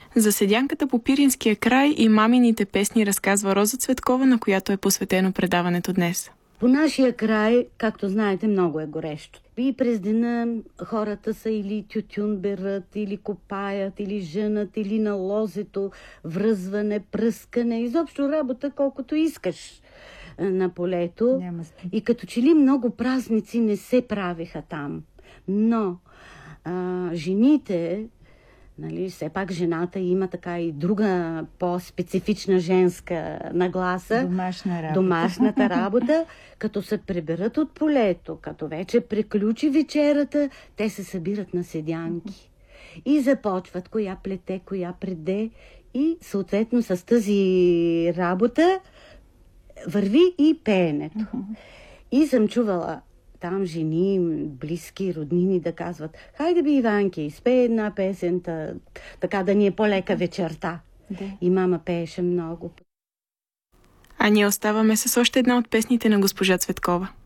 За седянката по Пиринския край и мамините песни разказва Роза Цветкова, на която е посветено предаването днес. По нашия край, както знаете, много е горещо. И през деня хората са или тютюн берат, или копаят, или женат, или на лозето, връзване, пръскане, изобщо работа колкото искаш на полето. И като че ли много празници не се правиха там. Но жените, нали, все пак жената има така и друга по-специфична женска нагласа. Домашната работа. Като се приберат от полето, като вече приключи вечерата, те се събират на седянки. И започват коя плете, коя преде. И съответно с тази работа върви и пеенето. И съм чувала там жени, близки, роднини да казват: хайде би, Иванки, изпей една песента, така да ни е по-лека вечерта. Да. И мама пееше много. А ние оставаме с още една от песните на госпожа Цветкова.